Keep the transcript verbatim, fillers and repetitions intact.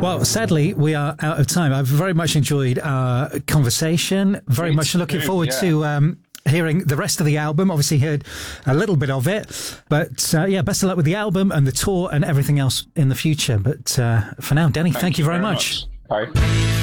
Well, sadly, we are out of time. I've very much enjoyed our conversation. Very Me much looking too, forward yeah. to um, hearing the rest of the album. Obviously heard a little bit of it. But uh, yeah, best of luck with the album and the tour and everything else in the future. But uh, for now, Denny, thank, Thank you you very very much. much. Bye.